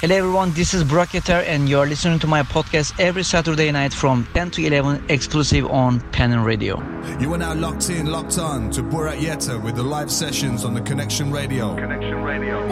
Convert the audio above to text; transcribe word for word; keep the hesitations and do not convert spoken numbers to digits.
Hello everyone, this is Burak Yeter and you're listening to my podcast every Saturday night from ten to eleven, exclusive on Penn Radio. You are now locked in, locked on to Burak Yeter with the live sessions on the Connection Radio. Connection Radio.